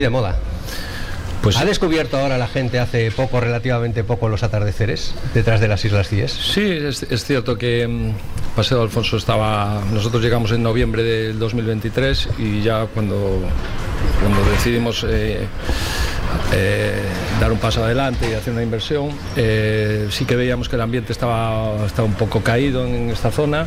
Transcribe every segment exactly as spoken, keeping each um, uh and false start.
de moda. Pues ¿Ha descubierto ahora la gente hace poco, relativamente poco, los atardeceres detrás de las Islas Cíes? Sí, es, es cierto que um, Paseo de Alfonso estaba... Nosotros llegamos en noviembre del dos mil veintitrés y ya cuando, cuando decidimos eh, eh, dar un paso adelante y hacer una inversión, eh, sí que veíamos que el ambiente estaba, estaba un poco caído en esta zona.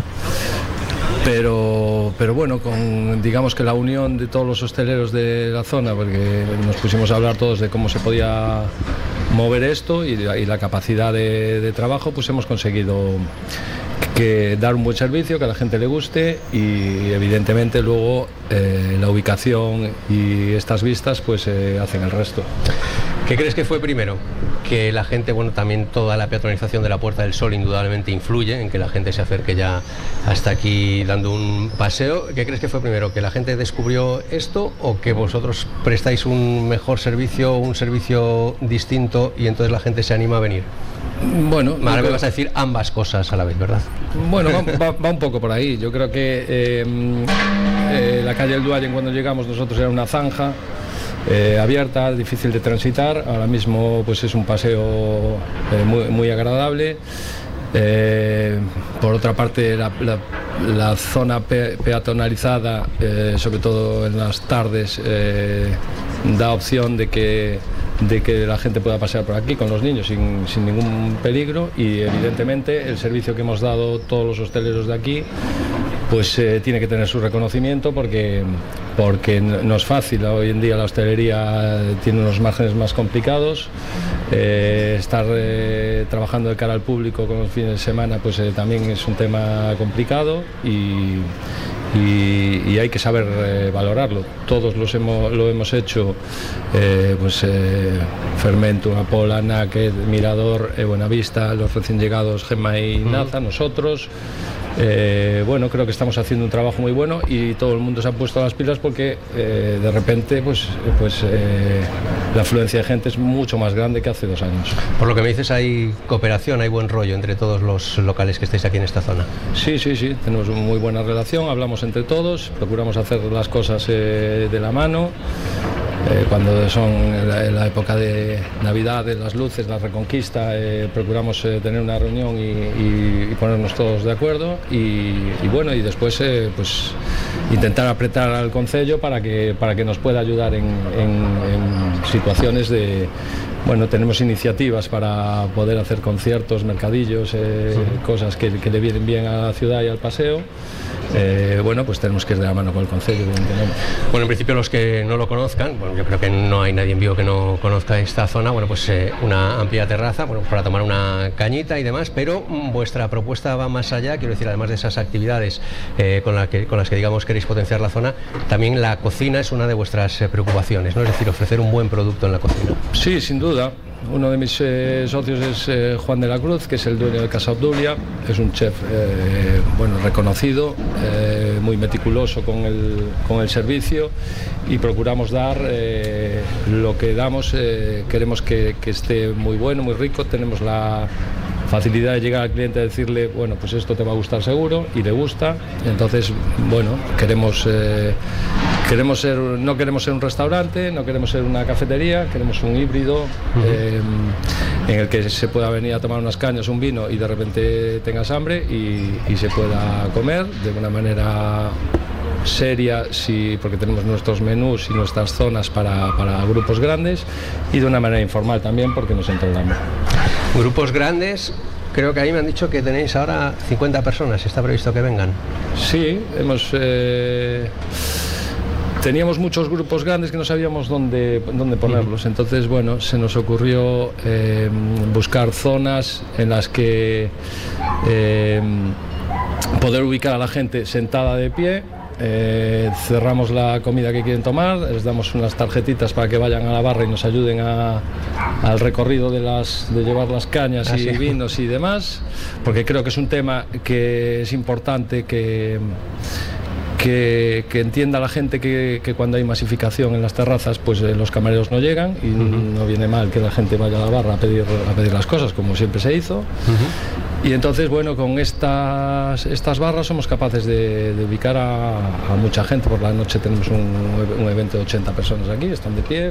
Pero, pero bueno, con digamos que la unión de todos los hosteleros de la zona, porque nos pusimos a hablar todos de cómo se podía mover esto y, y la capacidad de, de trabajo, pues hemos conseguido que dar un buen servicio, que a la gente le guste y evidentemente luego eh, la ubicación y estas vistas pues eh, hacen el resto. ¿Qué crees que fue primero? Que la gente, bueno, también toda la peatonalización de la Puerta del Sol indudablemente influye en que la gente se acerque ya hasta aquí dando un paseo. ¿Qué crees que fue primero? ¿Que la gente descubrió esto o que vosotros prestáis un mejor servicio, un servicio distinto y entonces la gente se anima a venir? Bueno, ahora me vas a decir ambas cosas a la vez, ¿verdad? Bueno, va, va, va un poco por ahí. Yo creo que eh, eh, la calle del Duallen, cuando llegamos nosotros, era una zanja Eh, abierta, difícil de transitar. Ahora mismo pues es un paseo eh, muy, muy agradable. Eh, por otra parte la, la, la zona pe peatonalizada, eh, sobre todo en las tardes, eh, da opción de que, de que la gente pueda pasear por aquí con los niños sin, sin ningún peligro y evidentemente el servicio que hemos dado todos los hosteleros de aquí pues eh, tiene que tener su reconocimiento porque, porque no es fácil. Hoy en día la hostelería tiene unos márgenes más complicados, eh, estar eh, trabajando de cara al público con los fines de semana pues eh, también es un tema complicado y, y, y hay que saber eh, valorarlo. Todos los hemos, lo hemos hecho, eh, pues eh, Fermentum, Apola, Naked, Mirador, eh, Buenavista, los recién llegados Gemma y Naza, nosotros. Eh, bueno, creo que estamos haciendo un trabajo muy bueno y todo el mundo se ha puesto a las pilas porque eh, de repente pues, pues eh, la afluencia de gente es mucho más grande que hace dos años. Por lo que me dices, hay cooperación, hay buen rollo entre todos los locales que estáis aquí en esta zona. Sí, sí, sí, tenemos una muy buena relación, hablamos entre todos, procuramos hacer las cosas eh, de la mano. Eh, cuando son en la, en la época de Navidad, de las luces, la Reconquista, eh, procuramos eh, tener una reunión y, y, y ponernos todos de acuerdo y, y bueno, y después eh, pues intentar apretar al concello para que, para que nos pueda ayudar en, en, en situaciones de... Bueno, tenemos iniciativas para poder hacer conciertos, mercadillos, eh, sí. cosas que, que le vienen bien a la ciudad y al paseo. Eh, bueno, pues tenemos que ir de la mano con el concello, evidentemente. Bueno, en principio los que no lo conozcan, bueno, yo creo que no hay nadie en vivo que no conozca esta zona, bueno, pues eh, una amplia terraza, bueno, para tomar una cañita y demás, pero mm, vuestra propuesta va más allá, quiero decir, además de esas actividades eh, con, la que, con las que, digamos, queréis potenciar la zona, también la cocina es una de vuestras eh, preocupaciones, ¿no? Es decir, ofrecer un buen producto en la cocina. Sí, sin duda. Uno de mis eh, socios es eh, Juan de la Cruz, que es el dueño de Casa Obdulia. Es un chef eh, bueno, reconocido, eh, muy meticuloso con el, con el servicio y procuramos dar eh, lo que damos. Eh, queremos que, que esté muy bueno, muy rico. Tenemos la facilidad de llegar al cliente y decirle, bueno, pues esto te va a gustar seguro, y le gusta. Entonces, bueno, queremos... Eh, Queremos ser, no queremos ser un restaurante, no queremos ser una cafetería, queremos un híbrido uh-huh. eh, en el que se pueda venir a tomar unas cañas, un vino y de repente tengas hambre y, y se pueda comer de una manera seria, sí, porque tenemos nuestros menús y nuestras zonas para, para grupos grandes, y de una manera informal también porque nos entra el hambre. Grupos grandes. Creo que ahí me han dicho que tenéis ahora cincuenta personas, ¿está previsto que vengan? Sí, hemos... Eh, Teníamos muchos grupos grandes que no sabíamos dónde, dónde ponerlos, entonces bueno, se nos ocurrió eh, buscar zonas en las que eh, poder ubicar a la gente sentada de pie. Eh, cerramos la comida que quieren tomar, les damos unas tarjetitas para que vayan a la barra y nos ayuden a, al recorrido de, las, de llevar las cañas y vinos y demás, porque creo que es un tema que es importante que... Que, que entienda la gente que, que cuando hay masificación en las terrazas pues eh, los camareros no llegan y uh-huh. no viene mal que la gente vaya a la barra a pedir, a pedir las cosas como siempre se hizo. Uh-huh. Y entonces bueno, con estas, estas barras somos capaces de, de ubicar a, a mucha gente. Por la noche tenemos un, un evento de ochenta personas aquí, están de pie.